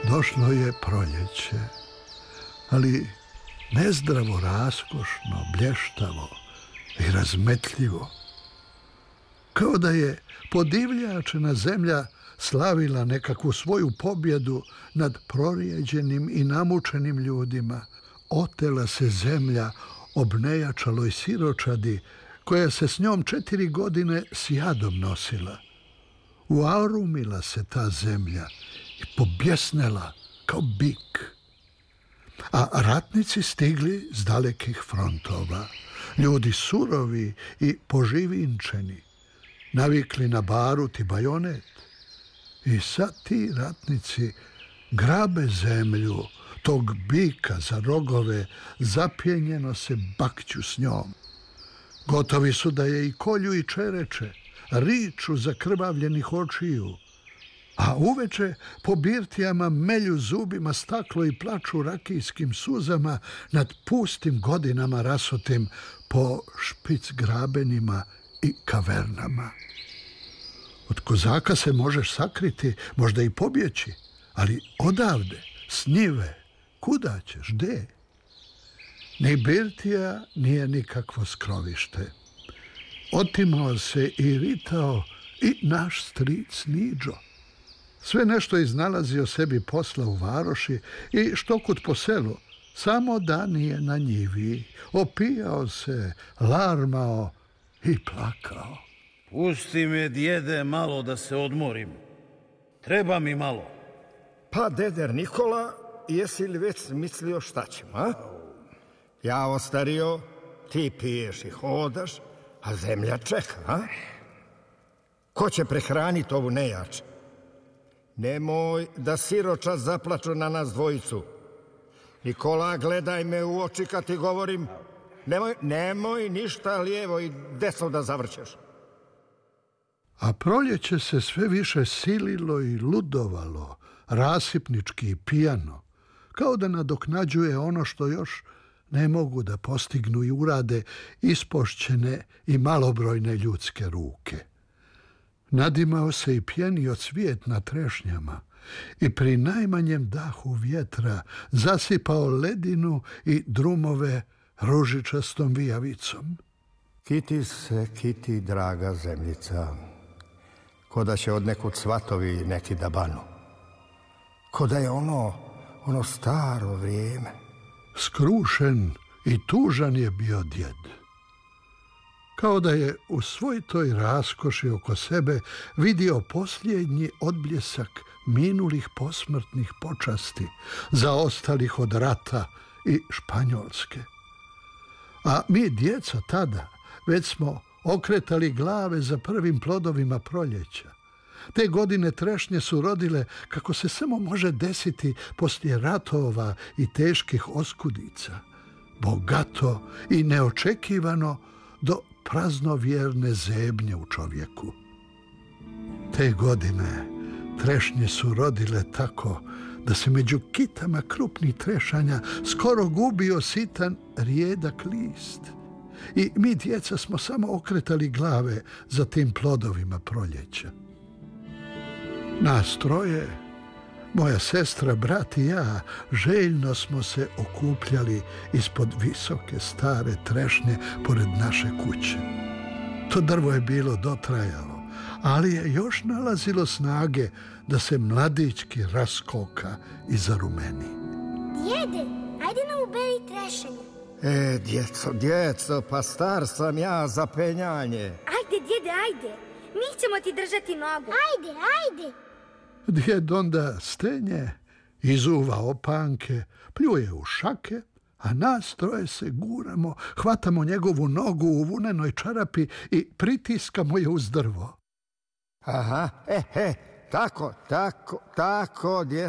Došlo je proljeće, ali nezdravo raskošno, blještavo i razmetljivo. Kao da je podivljačena zemlja slavila nekakvu svoju pobjedu nad prorijeđenim i namučenim ljudima. Otela se zemlja obnejačaloj siročadi, koja se s njom 4 godine s jadom nosila. Uarumila se ta zemlja i pobjesnela kao bik. A ratnici stigli s dalekih frontova, ljudi surovi i poživinčeni, navikli na barut i bajonet. I sad ti ratnici grabe zemlju tog bika za rogove, zapjenjeno se bakću s njom. Gotovi su da je i kolju i čereče, riču zakrvavljenih očiju, a uveče po birtijama melju zubima staklo i plaču rakijskim suzama nad pustim godinama rasutim po špic grabenima i kavernama. Od kozaka se možeš sakriti, možda i pobjeći, ali odavde, s njive, kuda ćeš, gde? Ni birtija nije nikakvo skrovište. Otimao se i ritao i naš stric Niđo. Sve nešto iznalazio sebi posla u varoši i štokut po selu, samo da nije na njivi. Opijao se, larmao i plakao. Pusti me, djede, malo da se odmorim. Treba mi malo. Pa, deder Nikola, jesi li već mislio šta ćemo, a? Ja ostario, ti piješ i hodaš, a zemlja čeka, a? Ko će prehraniti ovu nejač? Nemoj da siroča zaplaču na nas dvojicu. Nikola, gledaj me u oči kad ti govorim. Nemoj ništa lijevo i desno da zavrćeš. A proljeće se sve više sililo i ludovalo, rasipnički i pijano, kao da nadoknađuje ono što još ne mogu da postignu i urade ispošćene i malobrojne ljudske ruke. Nadimao se i pjenio cvijet na trešnjama i pri najmanjem dahu vjetra zasipao ledinu i drumove ružičastom vijavicom. Kiti se, kiti, draga zemljica, ko da će od nekud cvatovi neki da banu. Ko da je ono staro vrijeme. Skrušen i tužan je bio djed. Kao da je u svoj toj raskoši oko sebe vidio posljednji odbljesak minulih posmrtnih počasti, zaostalih od rata i Španjolske. A mi, djeca, tada već smo okretali glave za prvim plodovima proljeća. Te godine trešnje su rodile kako se samo može desiti poslije ratova i teških oskudica. Bogato i neočekivano do praznovjerne zebnje u čovjeku. Te godine trešnje su rodile tako da se među kitama krupnih trešanja skoro gubio sitan rijedak list. I mi, djeca, smo samo okretali glave za tim plodovima proljeća. Nas troje, moja sestra, brat i ja, željno smo se okupljali ispod visoke stare trešnje pored naše kuće. To drvo je bilo dotrajalo, ali je još nalazilo snage da se mladićki raskoka i zarumeni. Djede, ajde nam uberi trešanje. Djeco, pa star sam ja za penjanje. Ajde, djede, ajde. Mi ćemo ti držati nogu. Ajde. Djed onda stenje, izuva opanke, pljuje u šake, a nas troje se guramo, hvatamo njegovu nogu u vunenoj čarapi i pritiskamo je uz drvo. Aha, tako, djeco.